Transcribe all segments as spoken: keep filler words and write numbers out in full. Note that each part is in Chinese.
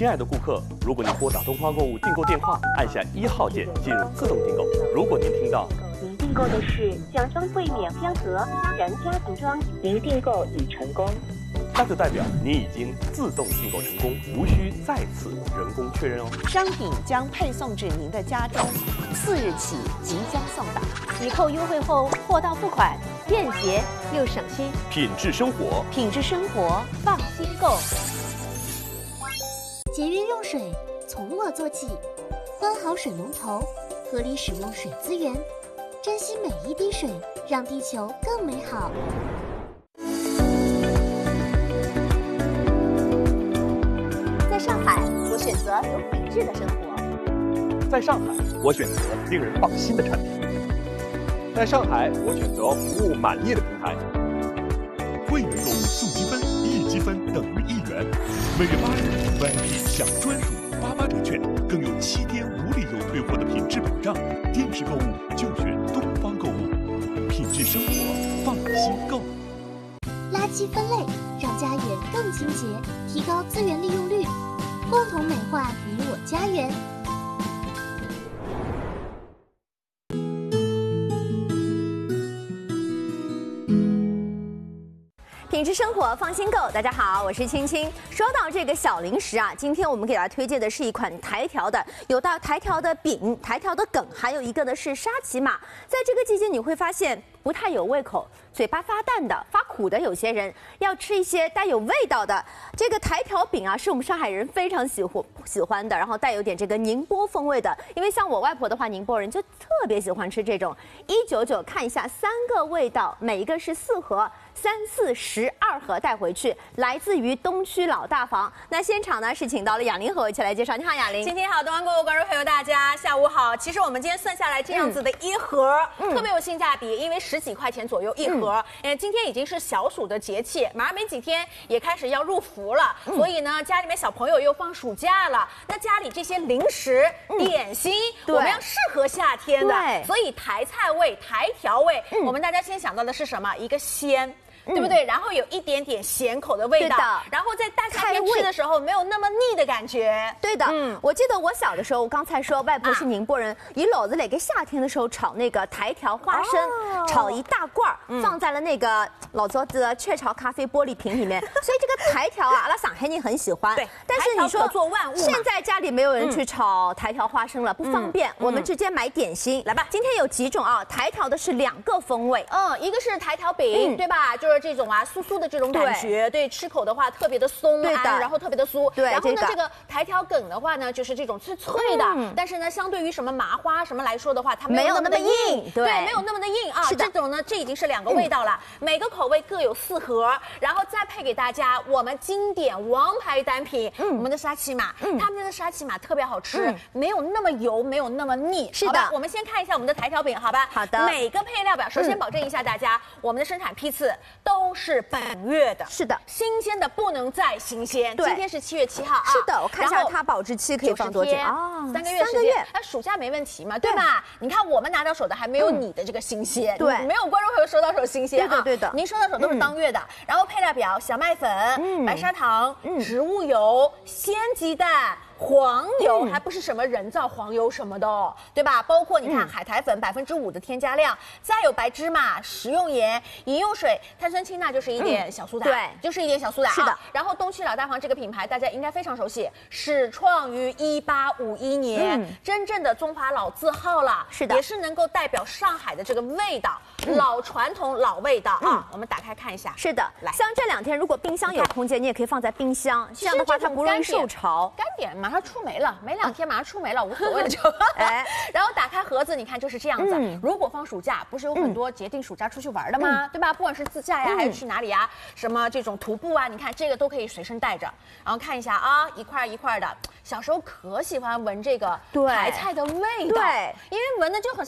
亲爱的顾客，如果您拨打东方购物订购电话，按下一号键进入自动订购。如果您听到您订购的是酱香桂免香盒然家瓶装，您订购已成功， 那就代表您已经自动订购成功，无需再次人工确认哦。 商品将配送至您的家中，次日起即将送达。 抵扣优惠后，货到付款，便捷又省心。 品质生活， 品质生活，放心购。 节约用水，从我做起，关好水龙头，合理使用水资源，珍惜每一滴水，让地球更美好。 在上海，我选择有品质的生活。 在上海，我选择令人放心的产品。在上海，我选择服务满意的平台。 会员购物送积分，一积分等于一元。每月八日 V I P 享专属八八折券，更有七天无理由退货的品质保障。电视购物就选东方购物，品质生活，放心购。 垃圾分类，让家园更清洁，提高资源利用率，共同美化你我家园。 品质生活，放心购。大家好，我是青青。说到这个小零食啊，今天我们给大家推荐的是一款台条的，有到台条的饼、台条的梗，还有一个呢是沙琪玛。在这个季节，你会发现不太有胃口，嘴巴发淡的、发苦的，有些人要吃一些带有味道的。这个台条饼啊，是我们上海人非常喜欢喜欢的，然后带有点这个宁波风味的。因为像我外婆的话，宁波人就特别喜欢吃这种。一九九，看一下三个味道，每一个是四盒。三四十二盒带回去，来自于东区老大房。那现场呢是请到了雅玲和我一起来介绍。你好，雅玲。 今天好，东方购物观众朋友，大家下午好。其实我们今天算下来这样子的一盒，嗯、特别有性价比，因为十几块钱左右一盒。嗯，今天已经是小暑的节气，马上没几天也开始要入伏了，嗯、所以呢，家里面小朋友又放暑假了，那家里这些零食、嗯、点心，我们要适合夏天的。对，所以台菜味、台条味，嗯、我们大家先想到的是什么？一个鲜。对不对？然后有一点点咸口的味道，然后在大夏天吃的时候没有那么腻的感觉。 对的，嗯，我记得我小的时候，我刚才说外婆是宁波人，以老子那个夏天的时候炒那个台条花生，炒一大罐儿，放在了那个老早子的雀巢咖啡玻璃瓶里面，所以这个台条啊，阿拉上海人很喜欢。对，但是你说做万物， 现在家里没有人去炒台条花生了，不方便，我们直接买点心来吧。今天有几种啊？台条的是两个风味， 嗯，一个是台条饼，对吧？就是这种啊，酥酥的这种感觉，对，吃口的话特别的松安，然后特别的酥。对，然后呢，这个台条梗的话呢，就是这种脆脆的，但是呢，相对于什么麻花什么来说的话，它没有那么的硬，对，没有那么的硬啊。这种呢，这已经是两个味道了，每个口味各有四盒，然后再配给大家我们经典王牌单品，我们的沙琪玛，他们家的沙琪玛特别好吃，没有那么油，没有那么腻。是的，我们先看一下我们的台条饼，好吧？好的。每个配料表，首先保证一下大家，我们的生产批次都是本月的，是的，新鲜的不能再新鲜。对，今天是七月七号啊。 是的，我看一下它保质期可以放多久啊？三个月时间。那暑假没问题嘛，对吧？你看我们拿到手的还没有你的这个新鲜，对，没有观众朋友收到手新鲜啊。对的，对的，您收到手都是当月的。然后配料表：小麦粉、白砂糖、植物油、鲜鸡蛋。黄油还不是什么人造黄油什么的哦，对吧？包括你看海苔粉百分之五的添加量，再有白芝麻、食用盐、饮用水、碳酸氢钠就是一点小苏打，对，就是一点小苏打。是的。然后东区老大房这个品牌大家应该非常熟悉，始创于一八五一年，真正的中华老字号了。是的，也是能够代表上海的这个味道，老传统老味道啊。我们打开看一下。 是的，来，像这两天如果冰箱有空间，你也可以放在冰箱，这样的话它不容易受潮。 干点嘛。它出没了，没两天马上出没了，无所谓了就。哎，然后打开盒子，你看就是这样子。嗯、如果放暑假，不是有很多节定暑假出去玩的吗？嗯、对吧？不管是自驾呀，嗯、还是去哪里呀，什么这种徒步啊，你看这个都可以随身带着。然后看一下啊，一块一块的。小时候可喜欢闻这个台菜的味道，对，因为闻的就好像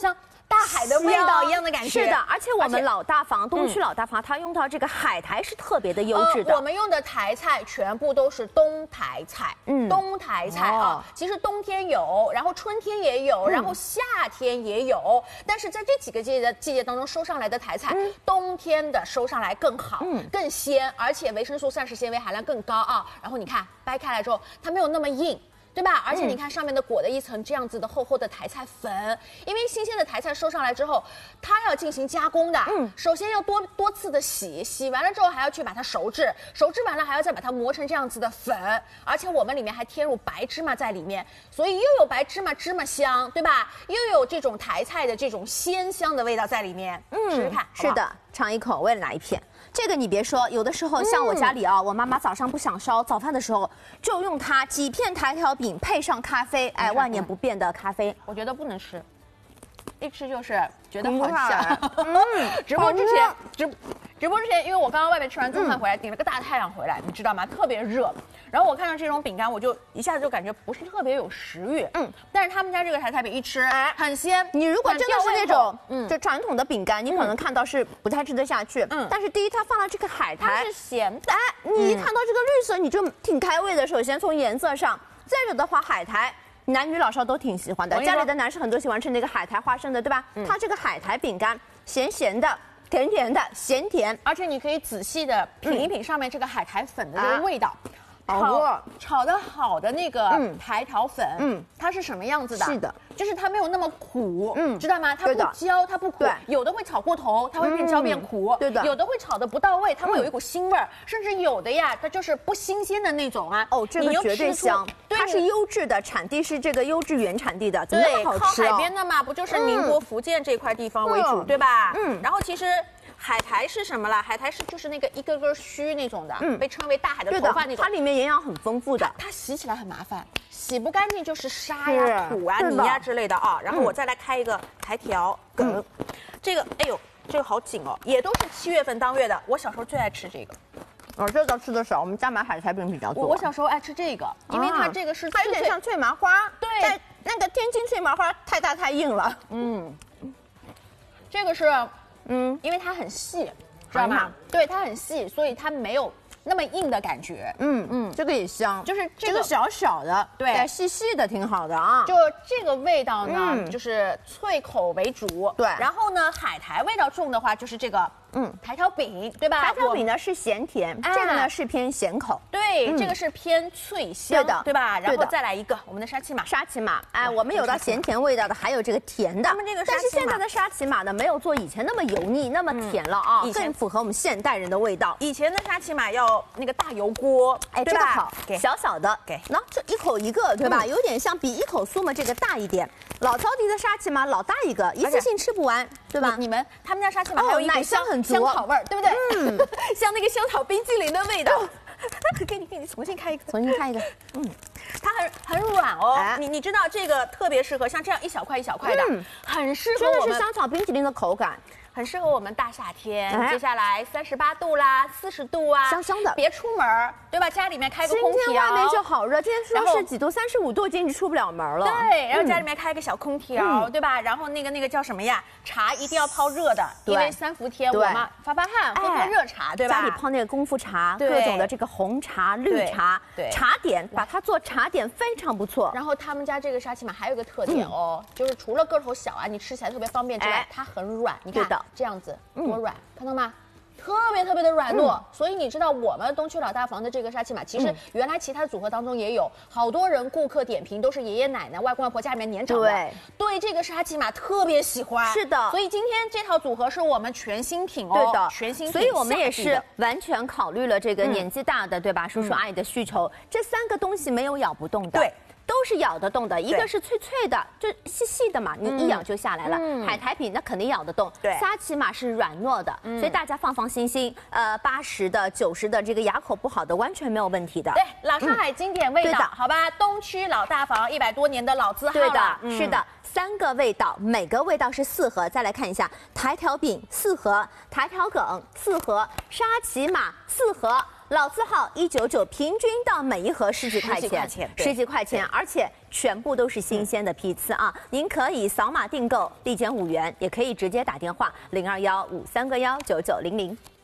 大海的味道一样的感觉。 是的，而且我们老大房东区老大房，它用到这个海苔是特别的优质的。 我们用的台菜全部都是冬台菜，嗯，冬台菜啊，其实冬天有，然后春天也有，然后夏天也有，但是在这几个季节的季节当中收上来的台菜，冬天的收上来更好，更鲜，而且维生素、膳食纤维含量更高啊。然后你看掰开来之后，它没有那么硬。对吧？而且你看上面的裹的一层这样子的厚厚的台菜粉，因为新鲜的台菜收上来之后，它要进行加工的，嗯，首先要多多次的洗，洗完了之后还要去把它熟制，熟制完了还要再把它磨成这样子的粉，而且我们里面还添入白芝麻在里面，所以又有白芝麻芝麻香，对吧？又有这种台菜的这种鲜香的味道在里面，嗯，试试看，好不好？ 是的，尝一口，我也来一片。这个你别说，有的时候像我家里啊，嗯、我妈妈早上不想烧早饭的时候，就用它几片台条饼配上咖啡，哎，万年不变的咖啡。 我觉得不能吃，一吃就是觉得好香。嗯，直播之前直直播之前，因为我刚刚外面吃完中饭回来，顶了个大太阳回来，你知道吗？特别热。然后我看到这种饼干，我就一下子就感觉不是特别有食欲。嗯，但是他们家这个台菜饼一吃，哎，很鲜。 你如果真的是那种，嗯，就传统的饼干，你可能看到是不太吃得下去。嗯，但是第一，它放了这个海苔， 它是咸的。 哎，你一看到这个绿色，你就挺开胃的。首先从颜色上，再者的话，海苔。男女老少都挺喜欢的，家里的男士很多喜欢吃那个海苔花生的，对吧？嗯、它这个海苔饼干咸咸的、甜甜的、咸甜， 而且你可以仔细的品一品上面这个海苔粉的这个味道。 啊炒炒的好的那个台条粉，嗯，它是什么样子的？ 是的， 就是它没有那么苦，嗯，知道吗？它不焦，它不苦。有的会炒过头，它会变焦变苦。 对的。 有的会炒的不到位，它会有一股腥味儿，甚至有的呀，它就是不新鲜的那种啊。 哦，这个绝对香。它是优质的，产地是这个优质原产地的， 对，靠海边的嘛，不就是宁波、福建这块地方为主，对吧？嗯。然后其实。海苔是什么了？海苔是就是那个一根根须那种的，嗯，被称为大海的头发那种。 它里面营养很丰富的， 它, 它洗起来很麻烦，洗不干净就是沙呀、土啊、泥呀之类的啊。然后我再来开一个台条梗，嗯、这个哎呦，这个好紧哦，也都是七月份当月的。我小时候最爱吃这个。 哦，这倒吃的少，我们家买海苔饼比较多。 我, 我小时候爱吃这个，因为它这个是它有点像脆麻花。 对， 但那个天津脆麻花太大太硬了。嗯， 这个是。嗯，因为它很细，知道吗？对，它很细，所以它没有那么硬的感觉。 嗯嗯，这个也香， 就是这个小小的， 对， 细细的，挺好的啊。 就这个味道呢，嗯、就是脆口为主。 对， 然后呢，海苔味道重的话，就是这个。嗯，台条饼对吧？ 台条饼呢是咸甜，这个呢是偏咸口。 对，这个是偏脆香， 对的， 对吧？然后再来一个我们的沙琪玛。 沙琪玛，哎，我们有到咸甜味道的，还有这个甜的。 他们这个， 但是现在的沙琪玛呢，没有做以前那么油腻、那么甜了啊，更符合我们现代人的味道。 以前的沙琪玛要那个大油锅， 哎，这个好，小小的， 给， 那这一口一个，对吧？有点像比一口酥嘛这个大一点。老招娣的沙琪玛老大一个，一次性吃不完，对吧？ 你们他们家沙琪玛还有一股香很足， 香草味儿，对不对？嗯，像那个香草冰淇淋的味道。给你给你重新开一个， 重新开一个。嗯， 它很很软哦。哎、你你知道这个特别适合像这样一小块一小块的，嗯、很适合我们。 真的是香草冰淇淋的口感。 很适合我们大夏天，哎、接下来三十八度啦，四十度啊， 香香的。 别出门，对吧？家里面开个空调， 今天外面就好热，今天说是几度，三十五度，简直出不了门了。 对，然后家里面开个小空调，嗯、对吧？然后那个那个叫什么呀？茶一定要泡热的，因为三伏天我们发发汗，喝喝热茶，对吧？ 家里泡那个功夫茶，各种的这个红茶、绿茶， 对， 茶点把它做茶点非常不错。 然后他们家这个沙琪玛还有一个特点哦，就是除了个头小啊，你吃起来特别方便之外，它很软，你看这样子。多软，看到吗？特别特别的软糯，嗯、所以你知道我们东区老大房的这个沙琪玛，其实原来其他组合当中也有，好多人顾客点评都是爷爷奶奶、外公外婆家里面年长的，对，对这个沙琪玛特别喜欢。 是的， 所以今天这套组合是我们全新品哦， 对的， 全新品。 所以我们也是完全考虑了这个年纪大的，嗯、对吧？叔叔阿姨的需求，这三个东西没有咬不动的。 对。 都是咬得动的，一个是脆脆的，就细细的嘛，你一咬就下来了。嗯、海苔饼那肯定咬得动， 对， 沙琪玛是软糯的，嗯、所以大家放放心心。呃，八十的、九十的，这个牙口不好的完全没有问题的。 对，老上海经典味道，嗯、好吧？东区老大房一百多年的老字号了。 对的，嗯、是的。三个味道，每个味道是四盒。再来看一下，台条饼四盒，台条梗四盒，沙琪玛四盒。 老字号一九九，平均到每一盒十几块钱，十几块钱，而且全部都是新鲜的批次啊！您可以扫码订购，立减五元，也可以直接打电话零二幺五三个幺九九零零。